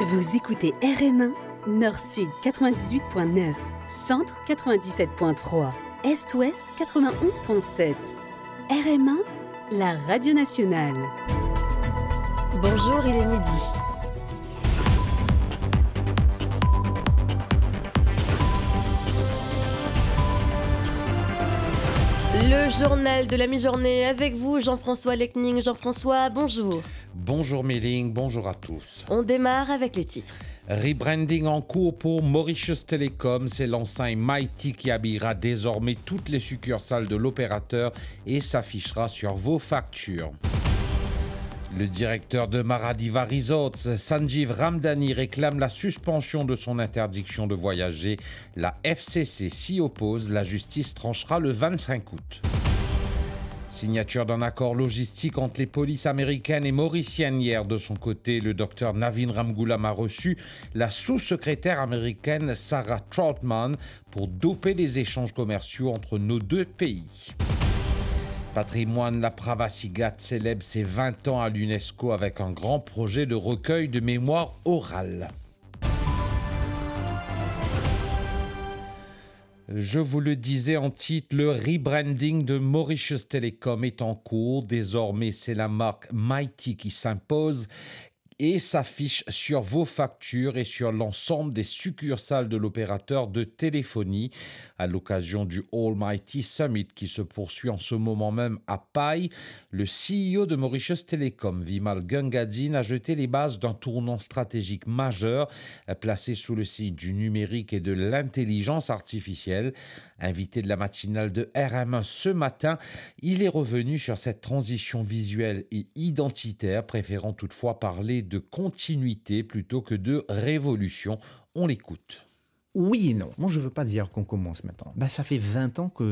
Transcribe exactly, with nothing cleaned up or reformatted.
Vous écoutez R M un, Nord-Sud quatre-vingt-dix-huit virgule neuf, Centre quatre-vingt-dix-sept virgule trois, Est-Ouest quatre-vingt-onze virgule sept. R M un, la radio nationale. Bonjour, il est midi. Le journal de la mi-journée avec vous, Jean-François Lecning. Jean-François, bonjour. Bonjour Méling, bonjour à tous. On démarre avec les titres. Rebranding en cours pour Mauritius Telecom, c'est l'enseigne Mighty qui habillera désormais toutes les succursales de l'opérateur et s'affichera sur vos factures. Le directeur de Maradiva Resorts, Sanjeev Ramdhani, réclame la suspension de son interdiction de voyager. La F C C s'y oppose, la justice tranchera le vingt-cinq août. Signature d'un accord logistique entre les polices américaines et mauriciennes hier. De son côté, le docteur Navin Ramgoolam a reçu la sous-secrétaire américaine Sarah Troutman pour doper les échanges commerciaux entre nos deux pays. Patrimoine, la Pravasigat célèbre ses vingt ans à l'UNESCO avec un grand projet de recueil de mémoire orale. Je vous le disais en titre, le rebranding de Mauritius Telecom est en cours. Désormais, c'est la marque Mighty qui s'impose et s'affiche sur vos factures et sur l'ensemble des succursales de l'opérateur de téléphonie à l'occasion du Almighty Summit qui se poursuit en ce moment même à Paille. Le C E O de Mauritius Telecom, Vimal Gangadine, a jeté les bases d'un tournant stratégique majeur placé sous le signe du numérique et de l'intelligence artificielle. Invité de la matinale de R M un ce matin, il est revenu sur cette transition visuelle et identitaire, préférant toutefois parler de continuité plutôt que de révolution. On l'écoute. Oui et non. Moi, je ne veux pas dire qu'on commence maintenant. Ben, ça fait vingt ans que